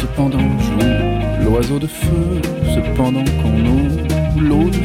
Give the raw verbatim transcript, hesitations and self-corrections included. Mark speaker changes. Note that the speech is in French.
Speaker 1: cependant joue l'oiseau de feu, cependant qu'on ouvre l'eau de